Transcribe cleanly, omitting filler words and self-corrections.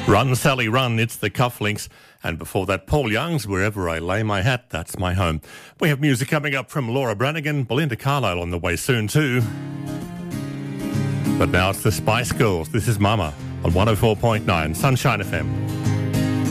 Run, Sally, run, it's the Cufflinks. And before that, Paul Young's Wherever I Lay My Hat, That's My Home. We have music coming up from Laura Branigan, Belinda Carlisle on the way soon too. But now it's the Spice Girls. This is Mama on 104.9 Sunshine FM.